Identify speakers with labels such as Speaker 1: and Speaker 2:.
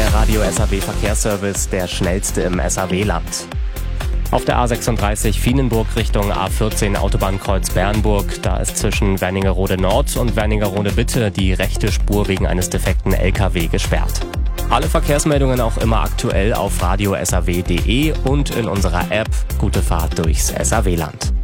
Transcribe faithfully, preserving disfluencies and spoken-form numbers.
Speaker 1: der Radio S A W Verkehrsservice, der schnellste im S A W-Land. Auf der A sechsunddreißig Vienenburg Richtung A vierzehn Autobahnkreuz Bernburg, da ist zwischen Wernigerode Nord und Wernigerode Mitte die rechte Spur wegen eines defekten L K W gesperrt. Alle Verkehrsmeldungen auch immer aktuell auf radio s a w punkt d e und in unserer App. Gute Fahrt durchs S A W-Land.